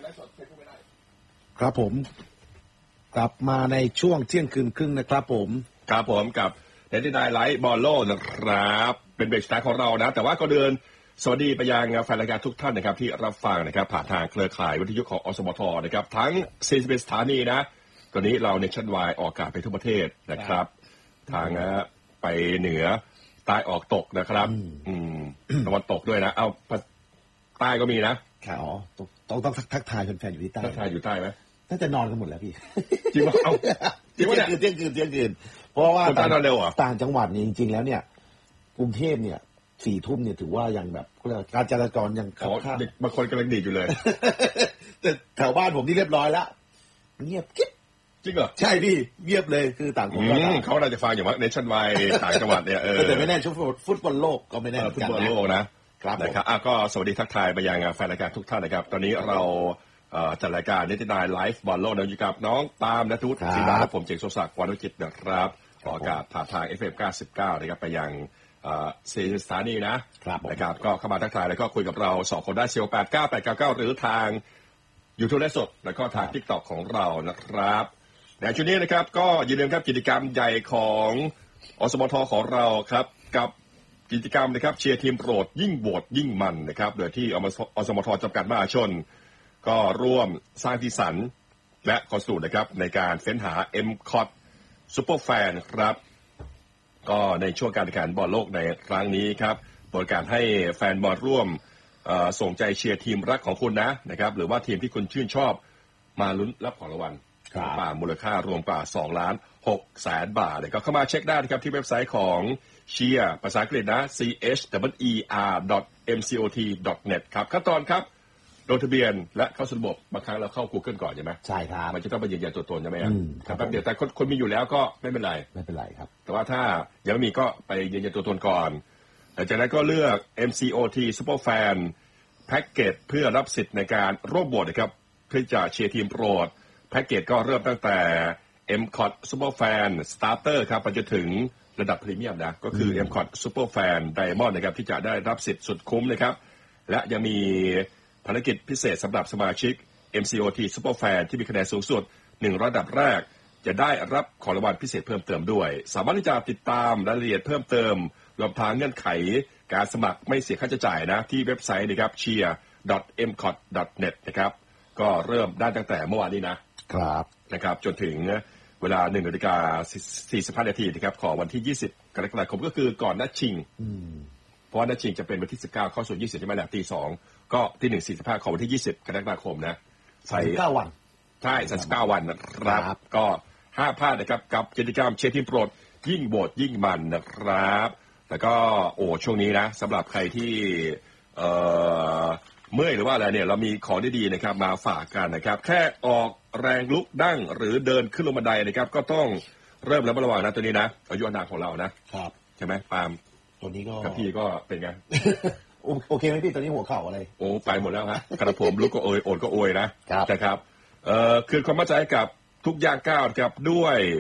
ครับผมกลับมาในช่วงเที่ยงคืนครึ่งนะครับผมกับเดนที่ได้ไลฟ์บอลโลกนะครับเป็นเบรกสตาร์ของเรานะแต่ว่าก็เดินสวัสดีไปยังแฟนรายการทุกท่านนะครับที่รับฟังนะครับผ่านทางเครือข่ายวิทยุของอสมทนะครับทั้ง41สถานีนะตอนนี้เราในชั้นวายออกอากาศไปทั่วประเทศนะครับทางไปเหนือใต้ออกตกนะครับตะวันตกด้วยนะเอาใต้ก็มีนะอ๋อต้องทักทายแฟนๆอยู่ที่ใต้ทักทายอยู่ใต้ไหมน่าจะนอนกันหมดแล้วพี่จริงว่าเอาจริงว่าเที่ยงคืนเพราะว่าต่างจังหวัดเนี่ยจริงๆแล้วเนี่ยกรุงเทพเนี่ย4 ทุ่มเนี่ยถือว่ายังแบบการจราจรยังขับข้างบางคนกำลังดีดอยู่เลยแต่แถวบ้านผมนี่เรียบร้อยแล้วเงียบกิ๊บจริงเหรอใช่พี่เงียบเลยคือต่างคนเขาน่าจะฟังอย่างว่าเนชั่นไวต่างจังหวัดเนี่ยแต่ไม่แน่ช่วงฟุตบอลโลกก็ไม่แน่ฟุตบอลโลกนะครับก็สวัสดีทักทายไปยังแฟนรายการทุกท่านนะครับตอนนี้เราจัดรายการเนตินายไลฟ์บอลโลกอยู่กับน้องปาล์มณัฐวุฒิศรีดาและผมเจงโชศักดิ์วรรณกิจนะครับออกอากาศผ่านทาง FM 99นะครับไปยัง4 สถานีนะครับก็เข้ามาทักทายแล้วก็คุยกับเรา2 คนได้4689899หรือทางYouTube ได้สดแล้วก็ทาง TikTok ของเรานะครับในช่วงนี้นะครับก็อย่าลืมครับกิจกรรมใหญ่ของอสมทของเราครับกับกิจกรรมนะครับเชียร์ทีมโปรดยิ่งโหวตยิ่งมันนะครับโดยที่อสมทจำกัดมหาชนก็ร่วมสร้างที่สันและคอนสูตรนะครับในการเฟ้นหา MCOT Super Fan ครับก็ในช่วงการแข่งขันบอลโลกในครั้งนี้ครับบริการให้แฟนบอลร่วมส่งใจเชียร์ทีมรักของคุณนะครับหรือว่าทีมที่คุณชื่นชอบมาลุ้นรับของรางวัลป่ามูลค่ารวมกว่า2,600,000 บาทก็เข้ามาเช็คได้นะครับที่เว็บไซต์ของเชียร์ภาษาอังกฤษนะ cheer.mcot.net ครับขั้นตอนครับลงทะเบียนและเข้าสู่ระบบบางครั้งเราเข้า Google ก่อนใช่ไหมใช่ครับมันจะต้องไปยืนยันตัวตนใช่ไหมครับแป๊บเดียวแต่คนมีอยู่แล้วก็ไม่เป็นไรครับแต่ว่าถ้ายังไม่มีก็ไปยืนยันตัวตนก่อนหลังจากนั้นก็เลือก MCOT Superfan แพ็กเกจเพื่อรับสิทธิ์ในการร่วมโหวตนะครับเพื่อจะเชียร์ทีมโปรดแพ็กเกจก็เริ่มตั้งแต่ MCOT Superfan Starter ครับไปจนถึงระดับพรีเมียมนะก็คือ MCOT Superfan Diamond นะครับที่จะได้รับสิทธิ์สุดคุ้มนะครับและยังมีภารกิจพิเศษสำหรับสมาชิก MCOT Superfan ที่มีคะแนนสูงสุด1ระดับแรกจะได้รับของรางวัลพิเศษเพิ่มเติมด้วยสามารถที่จะติดตามรายละเอียดเพิ่มเติมรวมทั้งเงื่อนไขการสมัครไม่เสียค่าใช้จ่ายนะที่เว็บไซต์นะครับ cheer.mcot.net นะครับก็เริ่มได้ตั้งแต่เมื่อวานนี้นะครับจนถึงเวลา 1:45 น.นะครับของวันที่20 กรกฎาคมก็คือก่อนนัดชิงเพราะนัดชิงจะเป็นวันที่19เข้าสู่20ใช่ไหมล่ะตี2ก็ที่ 1:45 ของวันที่20 กรกฎาคมนะ 39 วันใช่39 วันนะครับก็ห้ามพลาดนะครับกับกิจกรรมเชียร์ทีมโปรดยิ่งโหวตยิ่งมันนะครับแล้วก็ช่วงนี้นะสำหรับใครที่เมื่อยหรือว่าอะไรเนี่ยเรามีของดีๆนะครับมาฝากกันนะครับแค่ออกแรงลุกดั้งหรือเดินขึ้นลงบันไดนะครับก็ต้องเริ่มระวังนะตัวนี้นะอายุอานามของเรานะครับใช่ไหมปาล์มตัวนี้ก็กับพี่ก็เป็นไงโอเคไหมพี่ตอนนี้หัวเข่าอะไรไปหมดแล้วฮะกระผมลุกก็โอยโอดก็โอยนะครับคืนความมั่นใจกับทุกย่างก้าวครับด้วย